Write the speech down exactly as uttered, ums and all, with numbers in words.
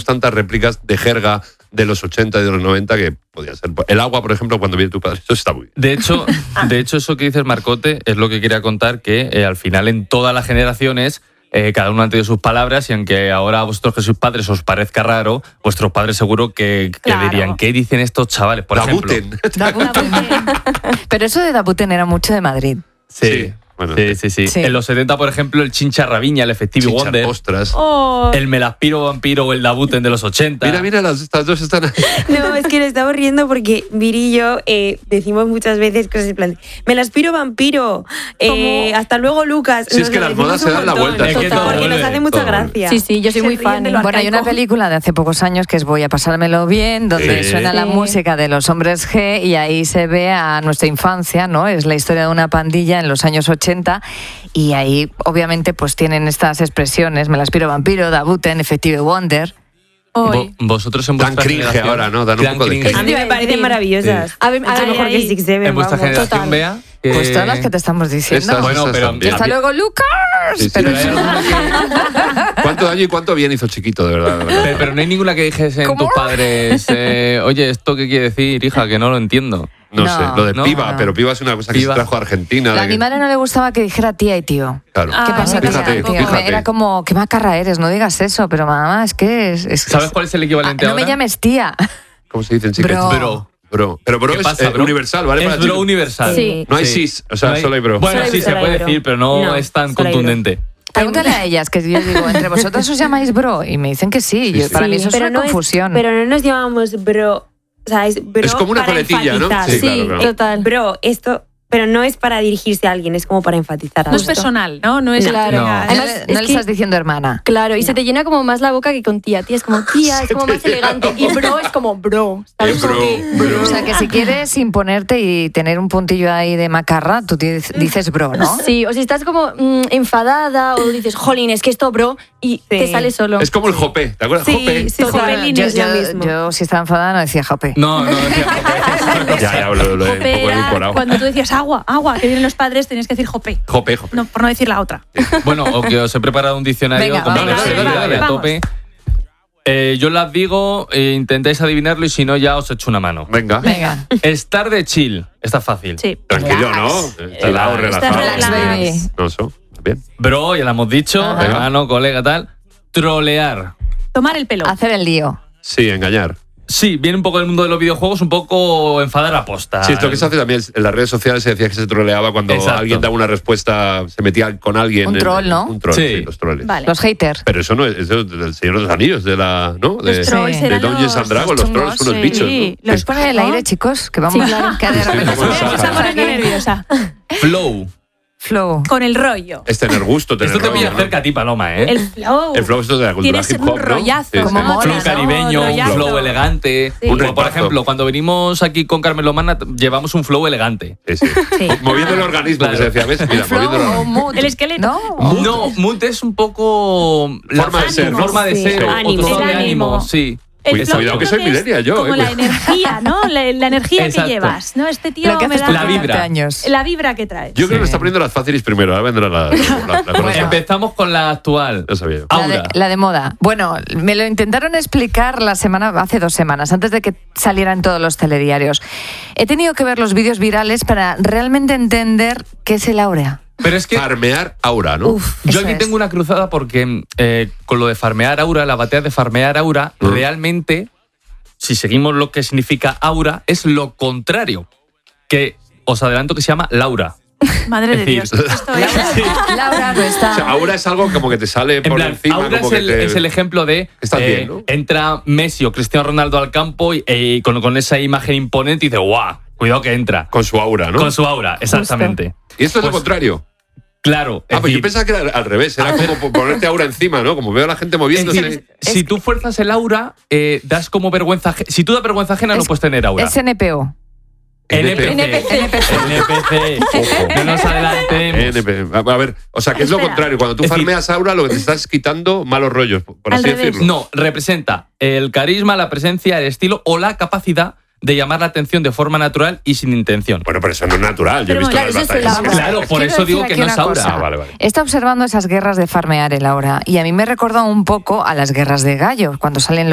tantas réplicas de jerga de los ochenta y de los noventa que podía ser. El agua, por ejemplo, cuando viene tu padre, eso está muy bien. De hecho, de hecho eso que dices, Marcote, es lo que quería contar, que eh, al final en todas las generaciones eh, cada uno ha tenido sus palabras y aunque ahora a vosotros que sois padres os parezca raro, vuestros padres seguro que, que Claro. dirían, ¿qué dicen estos chavales? Por Dabuten. ejemplo. Pero eso de Dabuten era mucho de Madrid. Sí. Sí, bueno, sí, sí, sí. Sí. En los setenta, por ejemplo, el Chincharraviña, el Effective Chichar, Wonder, ostras. Oh. el Me las piro vampiro o el Dabuten de los ochenta. Mira, mira, las, estas dos están ahí. No, es que nos estamos riendo porque Viri y yo eh, decimos muchas veces cosas en plan, me las piro vampiro, eh, hasta luego Lucas. Si es Nos que lo las decimos modas un se dan la montón, vuelta. Es que total, todo porque nos vuelve, hace mucha todo vuelve. gracia. Sí, sí, yo soy Se muy ríen fan. de lo Bueno, hay una arcaico. película de hace pocos años que es Voy a pasármelo bien, donde Sí. suena la Sí. música de los Hombres G y ahí se ve a nuestra infancia, ¿no? Es la historia de una pandilla en los años ochenta y ahí obviamente pues tienen estas expresiones, me las piro vampiro, Dabuten, Effective Wonder. Hoy. Vo- vosotros en Dan vuestra cringe generación- ahora, ¿no? Dan un Dan poco de cringe. cringe. A mí me parecen maravillosas. A ver, a Mucho ver, mejor que ahí. Six Seven, En vuestra vamos. generación, total. Bea, que- Pues todas las que te estamos diciendo. Esas, Bueno, esas pero- también. Hasta luego, Lucas. Sí, sí, Pero pero eso- hay alguna que- ¿Cuánto daño y cuánto bien hizo Chiquito, de verdad? de verdad. Pero, pero no hay ninguna que dijesen ¿Cómo? tus padres, eh, oye, ¿esto qué quiere decir, hija? Que no lo entiendo. No, No, sé, lo de no, piba, no. pero piba es una cosa que Piba. se trajo a Argentina. A de mi que- madre no le gustaba que dijera tía y tío. Claro. Ah, ¿Qué pasa, tía? fíjate, tío? fíjate. Era como, qué macarra eres, no digas eso, pero mamá, es que es... es- ¿Sabes es- cuál es el equivalente Ah, no ahora? me llames tía. ¿Cómo se dice en chicas? Bro. Bro. Bro. Pero bro ¿Qué es pasa, eh, bro? universal, ¿vale? Es Para bro chicos. universal. Sí. No hay Sí. cis, o sea, No hay- solo hay bro. Bueno, Solo hay- sí se solo hay puede bro. decir, pero no, No, es tan solo hay bro. contundente. Pregúntale a ellas, que yo digo, entre vosotras os llamáis bro, y me dicen que sí. Sí, Yo- sí. Para mí eso es pero una no confusión. pero no nos llamamos bro. O sea, es bro Es como una para coletilla, ¿no? enfatizar. Sí, Sí, claro, claro. total. Bro, esto... Pero no es para dirigirse a alguien, es como para enfatizar No es algo. personal, ¿no? No es Claro. No. no Además, le, es no le que- estás diciendo hermana. Claro, y se te llena como más la boca que con tía. Tía es como tía, es como más elegante. Y bro es como bro. ¿sabes? Eh, Como bro, que- bro. O sea, que si quieres imponerte y tener un puntillo ahí de macarra, tú di- dices bro, ¿no? Sí, o si estás como mm, enfadada o dices, jolín, es que esto bro, y te Sí. sale solo. Es como el jope, ¿te acuerdas? Sí, Jope. sí, Jope, Jopelín yo, es lo yo- mismo. yo, si estaba enfadada no decía jope. No, no, decía, Ya, ya, lo, lo he un poco Jope era edulcorado. cuando tú decías agua, agua, que vienen los padres, tenías que decir jope. Jope, jope. No, por no decir la otra. Bueno, o que os he preparado un diccionario Venga, con vamos, varias dale, dale, seguidas dale, a vamos. tope. Eh, yo las digo, eh, intentáis adivinarlo y si no ya os echo una mano. Venga. Venga. Estar de chill, está fácil. Sí. Tranquilo, ¿no? Relajado, Relax. relajado. Relax, baby. No, eso. Bien. Bro, ya lo hemos dicho, Ajá. hermano, colega, tal. Trolear. Tomar el pelo. Hacer el lío. Sí, engañar. Sí, viene un poco del mundo de los videojuegos, un poco enfadar a posta. Sí, esto que se hace también en las redes sociales se decía que se troleaba cuando Exacto. alguien daba una respuesta, se metía con alguien. Un en- troll, ¿no? Un troll, Sí. sí, los troles. Vale. Los haters. Pero eso no es, eso es del Señor de los Anillos, de la, ¿no? De, Los trolls Sí. eran de Dungeons and Dragons, los, trolls son unos sí. bichos, ¿no? ¿Los pone en el aire, chicos? Que vamos Sí, claro. que de Estoy repente como en se- Saja. Estamos poniendo nerviosa. Flow. Flow. Con el rollo. Es tener gusto, tener Esto te rollo, pilla ¿no? cerca a ti, Paloma, ¿eh? El flow. El flow esto de la cultura Tienes hip un hop, ¿no? rollazo. Sí, sí. Como mola, Flow ¿no? caribeño, un Rollazo. flow elegante. Sí. Un Como por repazo. ejemplo, cuando venimos aquí con Carmen Lomana, llevamos un flow elegante. Sí, sí. Sí. Moviendo el organismo, Claro. que se decía, ¿ves? Mira, Flow moviendo el o organismo. mood. El esqueleto. No. No, mood es un poco la Forma de ser, ¿no? forma de Sí. ser, o- Ánimo. o tono El de ánimo, ánimo. sí. El Cuidado, flow cuidado, yo que creo soy millennial yo, Como eh, la cuidado. energía, ¿no? La, la energía Exacto. que llevas, ¿no? Este tío Lo que me haces da con La veinte vibra. años. la vibra que traes. Yo creo que Sí. lo está poniendo las fáciles primero, ahora vendrá la, la, la, la Bueno. cosa. Empezamos con la actual. Lo sabía yo. La de, Aura. la de moda. Bueno, me lo intentaron explicar la semana, hace dos semanas, antes de que salieran todos los telediarios. He tenido que ver los vídeos virales para realmente entender qué es el áurea. Pero es que Farmear aura, ¿no? Uf, yo eso aquí es. tengo una cruzada porque eh, con lo de farmear aura, la batea de farmear aura, Mm. realmente, si seguimos lo que significa aura, es lo contrario. Que os adelanto que se llama Laura. Madre Es de decir, Dios. Esto es... Laura no está. O sea, aura es algo como que te sale En por plan, encima, Aura como es que el, te... es el ejemplo de Estás eh, bien, ¿no? entra Messi o Cristiano Ronaldo al campo y, eh, con, con esa imagen imponente y dice, guau, cuidado que entra. Con su aura, ¿no? Con su aura, exactamente. Y esto es lo Pues, contrario. Claro. Ah, es pues yo decir, pensaba que era al revés, era como po- ponerte aura encima, ¿no? Como veo a la gente es moviéndose. decir, si tú fuerzas el aura, eh, das como vergüenza. aje- Si tú das vergüenza ajena, no Es- puedes tener aura. Es N P O. N P C. N P C. N P C. Ojo. No nos adelantemos. N P C. A ver, o sea, que es lo Espera. contrario. Cuando tú Es decir- farmeas aura, lo que te estás quitando malos rollos, por Al así revés. decirlo. No, representa el carisma, la presencia, el estilo o la capacidad de llamar la atención de forma natural y sin intención. Bueno, pero eso no es natural. Yo he Pero visto claro, las eso es el batallas. aura. Claro, por Quiero eso digo decir que aquí no es una aura. cosa. Ah, vale, vale. He estado observando esas guerras de farmear el aura y a mí me recuerda un poco a las guerras de gallos, cuando salen los